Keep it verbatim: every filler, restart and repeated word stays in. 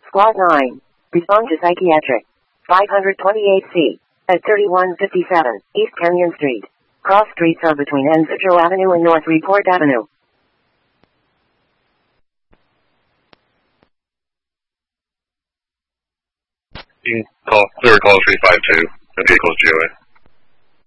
Squad nine. Respond to psychiatric. five twenty-eight C. At thirty-one fifty-seven East Kenyon Street. Cross streets are between Ensitro Avenue and North Report Avenue. You can call, clear call three five two. The vehicle's G O A.